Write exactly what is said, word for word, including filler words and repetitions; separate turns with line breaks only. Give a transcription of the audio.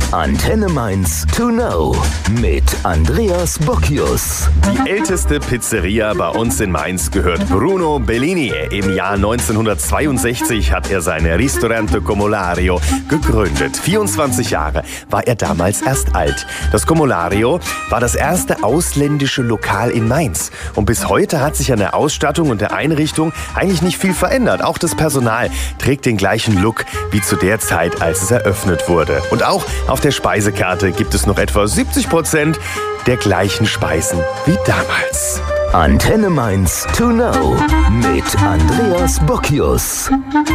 Antenne Mainz to know mit Andreas Bocchius.
Die älteste Pizzeria bei uns in Mainz gehört Bruno Bellini. Im Jahr neunzehnhundertzweiundsechzig hat er sein Ristorante Comolario gegründet. vierundzwanzig Jahre war er damals erst alt. Das Comolario war das erste ausländische Lokal in Mainz. Und bis heute hat sich an der Ausstattung und der Einrichtung eigentlich nicht viel verändert. Auch das Personal trägt den gleichen Look wie zu der Zeit, als es eröffnet wurde. Und auch auf der Speisekarte gibt es noch etwa siebzig Prozent der gleichen Speisen wie damals.
Antenne Mainz to know mit Andreas Bocchius.